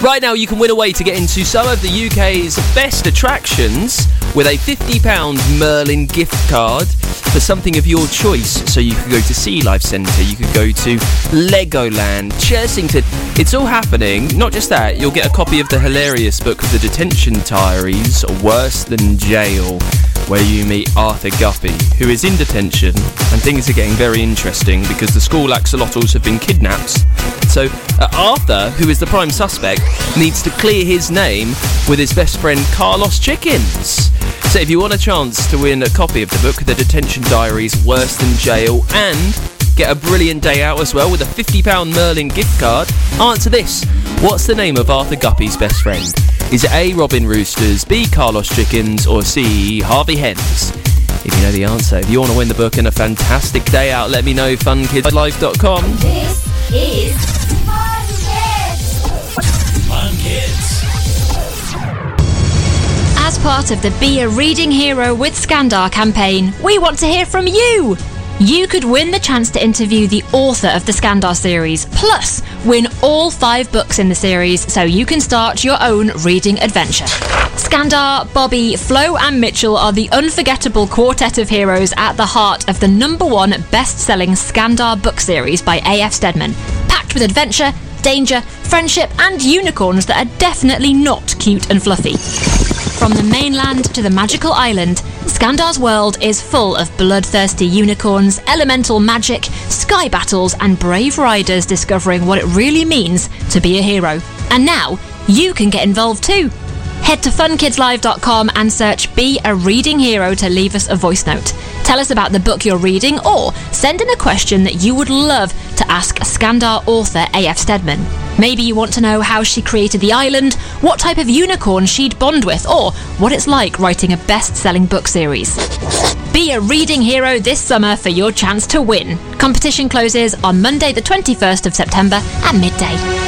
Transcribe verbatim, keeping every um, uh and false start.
Right now you can win a way to get into some of the U K's best attractions with a fifty pounds Merlin gift card for something of your choice. So you could go to Sea Life Centre, you could go to Legoland, Chessington. It's all happening. Not just that, you'll get a copy of the hilarious book of the Detention Diaries, Worse Than Jail, where you meet Arthur Guppy, who is in detention, and things are getting very interesting because the school axolotls have been kidnapped. So uh, Arthur, who is the prime suspect, needs to clear his name with his best friend Carlos Chickens. So if you want a chance to win a copy of the book, The Detention Diaries, Worse Than Jail, and get a brilliant day out as well with a fifty pounds Merlin gift card, answer this. What's the name of Arthur Guppy's best friend? Is it A, Robin Roosters, B, Carlos Chickens, or C, Harvey Hens? If you know the answer, if you want to win the book and a fantastic day out, let me know, fun kids live dot com. This is Fun Kids! Fun Kids. As part of the Be a Reading Hero with Skandar campaign, we want to hear from you! You could win the chance to interview the author of the Skandar series, plus win all five books in the series so you can start your own reading adventure. Skandar, Bobby, Flo and Mitchell are the unforgettable quartet of heroes at the heart of the number one best-selling Skandar book series by A F Steadman, packed with adventure, danger, friendship and unicorns that are definitely not cute and fluffy. From the mainland to the magical island, Skandar's world is full of bloodthirsty unicorns, elemental magic, sky battles and brave riders discovering what it really means to be a hero. And now, you can get involved too. Head to fun kids live dot com and search Be a Reading Hero to leave us a voice note. Tell us about the book you're reading or send in a question that you would love to ask Skandar author A F Steadman. Maybe you want to know how she created the island, what type of unicorn she'd bond with, or what it's like writing a best-selling book series. Be a reading hero this summer for your chance to win. Competition closes on Monday the twenty-first of September at midday.